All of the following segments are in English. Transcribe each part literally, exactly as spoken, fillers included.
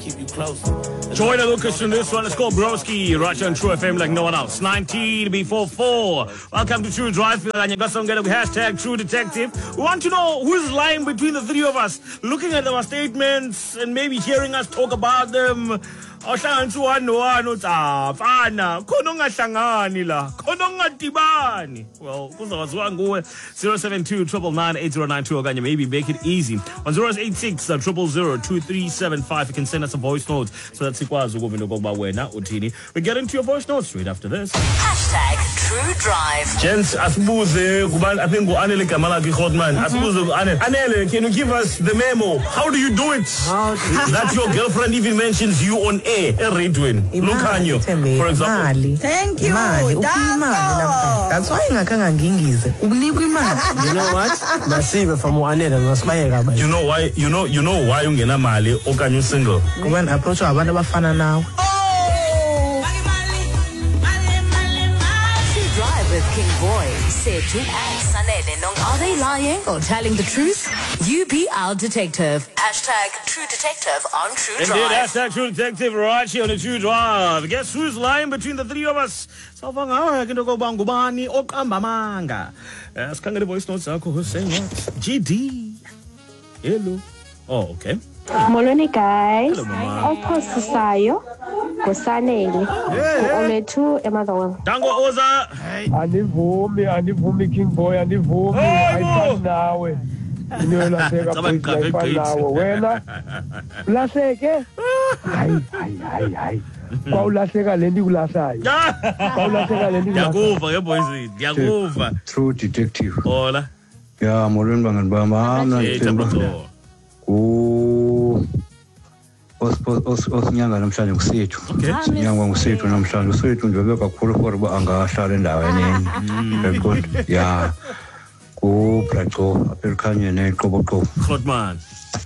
keep you close. Join Lucas in this one. It's called Broski. Right on True F M like no one else. nineteen before four. Welcome to True Drive. Hashtag True Detective. We want to know who's lying between the three of us. Looking at our statements and maybe hearing us talk about them. Ohlanganisa one one uthi ah mfana khona ongahlangani la khona ongadibani. Well kuzawaziwa nguwe zero seven two nine nine eight zero nine two okanye maybe make it easy on zero eight six zero zero zero two three seven five. You can send us a voice note so that sikwazi ukuba into kokuba wena uthini. We get into your voice notes straight after this. Hashtag True Drive. Gents, asibuze kuba I think uAnele igama lakhe Grootman. Asibuze uAnele. Anele, can you give us the memo? How do you do it? That your girlfriend even mentions you on air. Eridwin, Lucanio, for example. Thank you. That's why ngakanga ngingize. Ukunikwa imali. You know what? Nasibe from Wanela ngasibayeka. You know why? You know you know why ungena mali okanye single? Kuba approach abantu abafana nawe. Drive with King Boy, Setu and Sanele Nong. Are they lying or telling the truth? You be our detective. Hashtag True Detective on True Indeed, Drive. hashtag True Detective right here on the True Drive. Guess who's lying between the three of us? Sawanga into kokuba ngubani oqamba amanga. Sikhangele voice notes zakho who's saying what? G D. Hello. Oh, okay. Molweni guys. Hello, mama. Ophosisayo nguSanele ulethu eMotherwell. Dango Oza. Andivumi andivumi King Boy andivumi ayifani nawe. Inolahleka futhi ayifani nawe wena. Ulahleke? Hayi hayi hayi hayi. Kwawulahleka lento ikulahlayo. Kwawulahleka lento Yakuva ke boys, yakuva. True Detective. Hola. Ya molweni bangani bami hamba ngithemba. Ku os os os nyanga namhlanje ngusethu. Sinyanga ngusethu namhlanje usethu nje kakhulu for uba angahlala endaweni enye. Very good. Yeah. Ku Braco apelkhanye neqoboqobo. Grootman.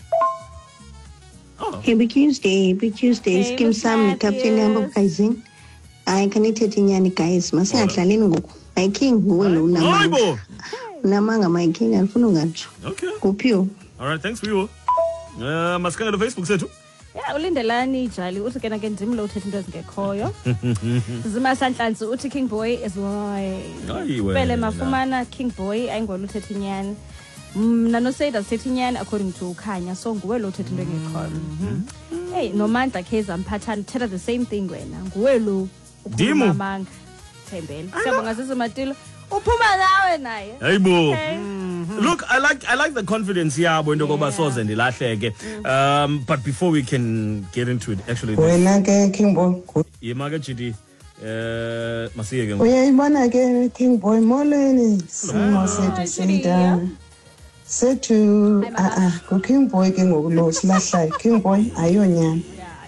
Happy Tuesday, happy Tuesday. Skim Sam, Captain Amber Kaizen. I can eat it in Yani guys. Masangaleni ngoku. My king nguwe lo unamanga. Unamanga my king alifuna ngatsho. Okay. Kuphiwo. All right, thanks for you. Uh, masikangela Facebook sethu. Yeah, ulindelani Jali uthi kena ke ndimlo uthetha into ezingekhoyo. Zima Sanhlanzi uthi King Boy is lying. Hayi wena. Phele mafumana King Boy ayingwela uthetha inyani. Mna no say that uthetha inyani according to ukhanya so nguwe lo uthetha into engekhoyo. Hey, Nomandla Kheza Mphathani uthetha the same thing wena. Nguwe lo ukhuluma amanga. Thembele. Siyabonga sisimatilo. Uphuma nawe naye. Hayibo. Look, I like I like the confidence here into kokuba soze ndilahleke. Um but before we can get into it actually Wena ke King Boy. Yema ke G D. Eh masiye ke. Uyayibona ke King Boy molweni. Simo sethu sida. Sethu ah ah ku King Boy ke ngokulo silahlayo. King Boy ayonyana.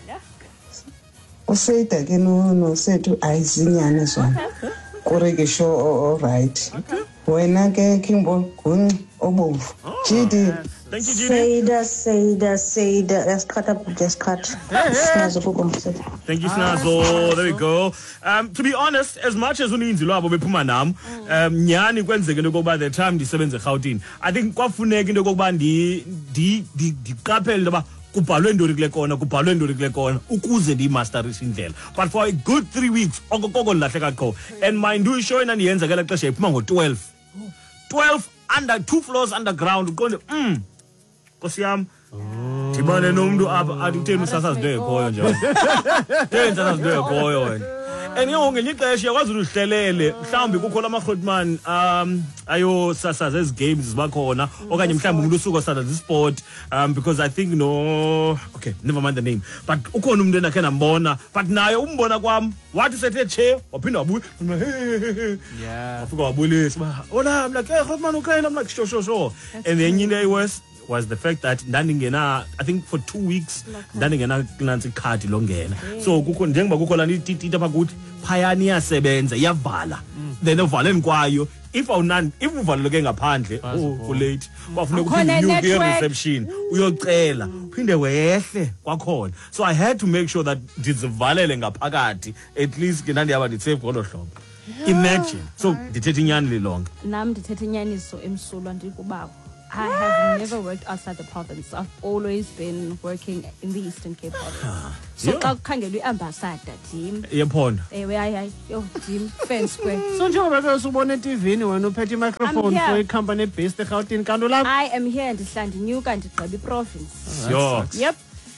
Usayida ke no no sethu ayizinyane zona. Kore ke show all right. Okay. Wena ke King Boy kun obomvu. G D. Thank you, G D. Sayida, Sayida, Sayida. Let's cut up, just cut. Thank you, Snazo. There we go. Um, to be honest, as much as uninzi lwabo bephuma nam, um nyani kwenzeke into kokuba the time ndisebenze eGauteng, I think kwafuneka into kokuba ndi ndi ndiqaphele into ba kubhalwe ndori kule kona kubhalwe ndori kule kona ukuze ndimasterishe indlela. But for a good three weeks okokoko lahleka qho, and mind you show ina ndiyenza ke lexesha iphuma ngo twelve. twelve under two floors underground uqonde mm Kosiyam Dibane nomuntu apha athi utheni usasazido ekhoyo nje. Theni usasazido ekhoyo wena. And yonke ngixesha yakwazi uhlelele mhlawumbe kukhona amaGrootman um ayo sasaza ezi games zibakhona okanye mhlawumbe umuntu usuka sasaza isport um because I think no okay never mind the name but ukhona umuntu enakhe nambona but naye umbona kwami wathi sethe che waphinda wabuya yeah wafika wabulisa ba ola I'm like hey Grootman okay I'm like sure sure sure and then you know was was the fact that ndandingena I think for two weeks ndandingena nansi card longena so kukho njengoba kukho la ititita bakuthi phayani yasebenza yavala then uvaleni kwayo if awunani if uvaleleke ngaphandle oh late kwafuneka uphinde unyuke reception uyocela uphinde wehle kwakhona so I had to make sure that ndizivalele ngaphakathi at least ke ndandiyaba ndisafe ngolo hlobo. Imagine so ndithethe inyani lilonke nami ndithethe inyaniso emsulwa ndikubaba I have never worked outside the province. I've always been working in the Eastern Cape province. So xa kukhangelwa iambassador team. Yephondo. Ewe hayi hayi yo team Fair Square. So njengoba ke usubona T V ni wena uphethe microphone for a company based eGauteng kanti lapha. I am here ndihla ndinyuka ndigqiba iprovince. Sure. Yep.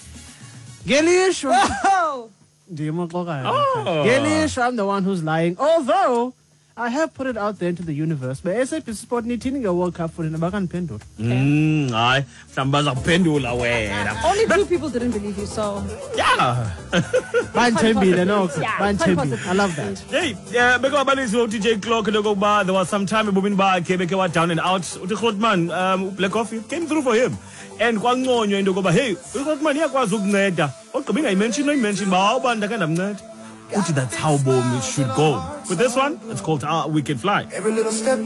Ngelishwa. Ndimo xokayo. Ngelishwa, I'm the one who's lying. Although I have put it out there into the universe. But S A B C Sport nithini nge-World Cup for nabakaniphendula. Mm, hayi, mhlawumbe baza kuphendula wena. Only two people didn't believe you, so yeah. Banithembile nokho. Banithembile. I love that. Hey, yeah, beke wabalisi u D J Clock lokuba there was some time ebomini bakhe beke wa down and out. Uthi Grootman, um Black Coffee came through for him. And kwanconywa into yokuba hey, uGrootman iyakwazi ukunceda. Ogqiba ingayimention noyimention ba ubanda ke ndamnceda. Uthi that's how bomb it should go. With this one, it's called uh, We Can Fly. Every little step